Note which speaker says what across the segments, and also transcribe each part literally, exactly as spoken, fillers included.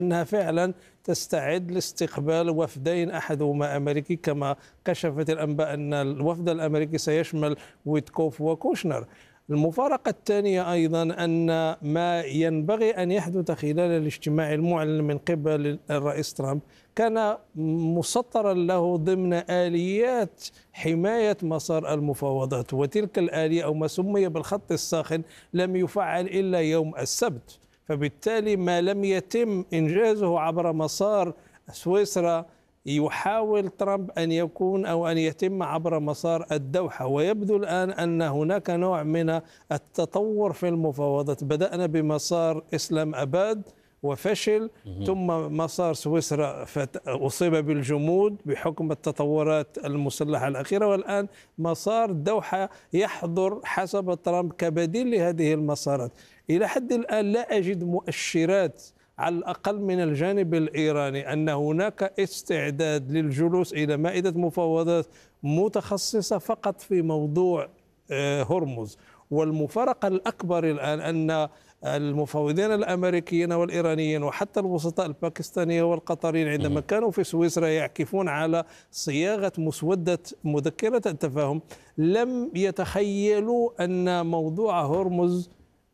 Speaker 1: أنها فعلا تستعد لاستقبال وفدين، أحدهما أمريكي كما كشفت الأنباء أن الوفد الأمريكي سيشمل ويتكوف وكوشنر. المفارقة الثانية أيضا أن ما ينبغي أن يحدث خلال الاجتماع المعلن من قبل الرئيس ترامب كان مسطرا له ضمن آليات حماية مسار المفاوضات، وتلك الآلية أو ما سمي بالخط الساخن لم يفعل إلا يوم السبت، فبالتالي ما لم يتم إنجازه عبر مسار سويسرا يحاول ترامب أن يكون أو أن يتم عبر مسار الدوحة. ويبدو الآن أن هناك نوع من التطور في المفاوضات، بدأنا بمسار إسلام أباد وفشل، ثم مسار سويسرا أصيب بالجمود بحكم التطورات المسلحة الأخيرة، والآن مسار الدوحة يحضر حسب ترامب كبديل لهذه المسارات. إلى حد الآن لا أجد مؤشرات على الأقل من الجانب الإيراني أن هناك استعداد للجلوس إلى مائدة مفاوضات متخصصة فقط في موضوع هرمز. والمفارقة الأكبر الآن أن المفاوضين الأمريكيين والإيرانيين وحتى الوسطاء الباكستانيين والقطريين عندما كانوا في سويسرا يعكفون على صياغة مسودة مذكرة التفاهم لم يتخيلوا أن موضوع هرمز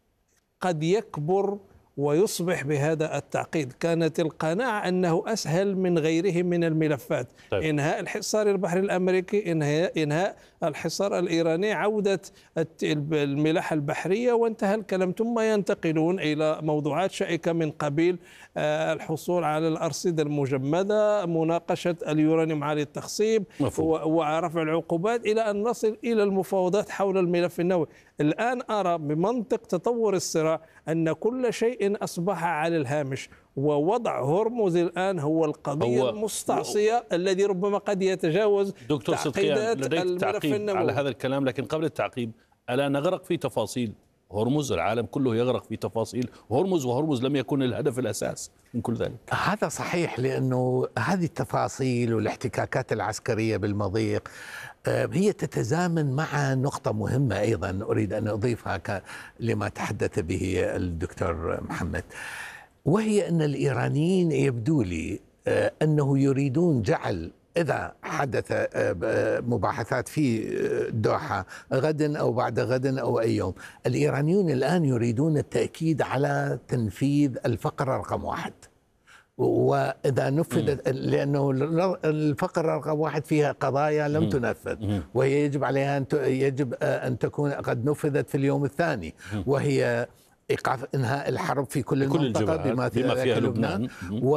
Speaker 1: قد يكبر ويصبح بهذا التعقيد. كانت القناعة أنه أسهل من غيره من الملفات. طيب. إنهاء الحصار البحري الأمريكي، إنهاء, إنهاء الحصار الإيراني، عودة الملاحة البحرية، وانتهى الكلام. ثم ينتقلون إلى موضوعات شائكة من قبيل الحصول على الأرصدة المجمدة، مناقشة اليورانيوم عالي التخصيب، ورفع العقوبات، إلى أن نصل إلى المفاوضات حول الملف النووي. الآن أرى بمنطق تطور الصراع أن كل شيء أصبح على الهامش، ووضع هرمز الآن هو القضية هو المستعصية و... الذي ربما قد يتجاوز
Speaker 2: دكتور صدقيان لديك تعقيب على هذا الكلام، لكن قبل التعقيب ألا نغرق في تفاصيل هرمز؟ العالم كله يغرق في تفاصيل هرمز، وهرمز لم يكن الهدف الأساس من كل ذلك.
Speaker 3: هذا صحيح، لأنه هذه التفاصيل والاحتكاكات العسكرية بالمضيق هي تتزامن مع نقطة مهمة أيضا أريد أن أضيفها لما تحدث به الدكتور محمد، وهي أن الإيرانيين يبدو لي أنه يريدون جعل إذا حدث مباحثات في الدوحة غدا أو بعد غد أو أي يوم، الإيرانيون الآن يريدون التأكيد على تنفيذ الفقرة رقم واحد. وإذا نفذت، لأنه الفقرة رقم واحد فيها قضايا لم تنفذ، وهي يجب عليها أن يجب أن تكون قد نفذت في اليوم الثاني، وهي إيقاف إنهاء الحرب في كل المنطقة بما فيها لبنان،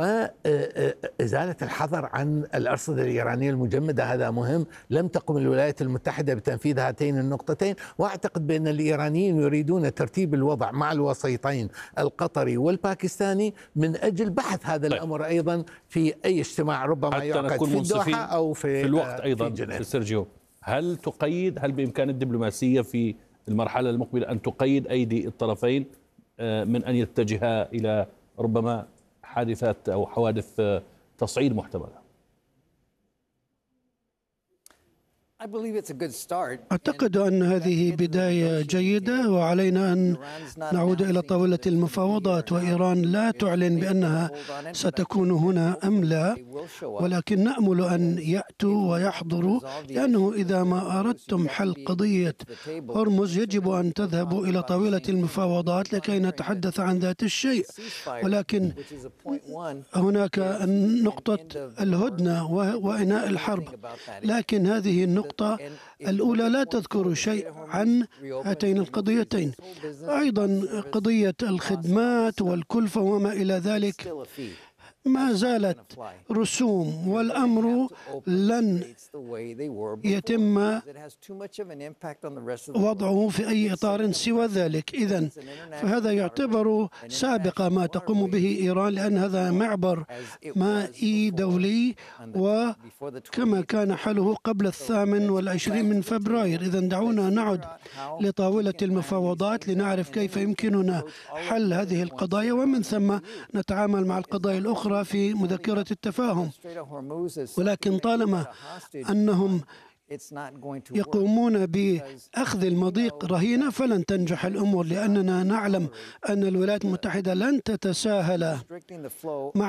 Speaker 3: وإزالة الحظر عن الأرصدة الإيرانية المجمدة. هذا مهم. لم تقم الولايات المتحدة بتنفيذ هاتين النقطتين، وأعتقد بأن الإيرانيين يريدون ترتيب الوضع مع الوسيطين القطري والباكستاني من أجل بحث هذا طيب. الأمر أيضا في أي اجتماع ربما يعقد في الدوحة أو في,
Speaker 2: في الوقت أيضا. في سيرجيو، هل تقيد هل بإمكان الدبلوماسية في المرحلة المقبلة أن تقيد أيدي الطرفين من أن يتجها إلى ربما حادثات أو حوادث تصعيد محتملة؟
Speaker 4: أعتقد أن هذه بداية جيدة، وعلينا أن نعود إلى طاولة المفاوضات. وإيران لا تعلن بأنها ستكون هنا أم لا، ولكن نأمل أن يأتوا ويحضروا، لأنه إذا ما أردتم حل قضية هرمز يجب أن تذهبوا إلى طاولة المفاوضات لكي نتحدث عن ذات الشيء. ولكن هناك نقطة الهدنة وإنهاء الحرب، لكن هذه النقطة الأولى لا تذكر شيء عن هاتين القضيتين. أيضا قضية الخدمات والكلفة وما إلى ذلك ما زالت رسوم، والأمر لن يتم وضعه في أي إطار سوى ذلك. إذن فهذا يعتبر سابقة ما تقوم به إيران، لأن هذا معبر مائي دولي، وكما كان حاله قبل الثامن والعشرين من فبراير. إذن دعونا نعد لطاولة المفاوضات لنعرف كيف يمكننا حل هذه القضايا، ومن ثم نتعامل مع القضايا الأخرى في مذكرة التفاهم. ولكن طالما أنهم يقومون بأخذ المضيق رهينة فلن تنجح الأمور، لأننا نعلم أن الولايات المتحدة لن تتساهل مع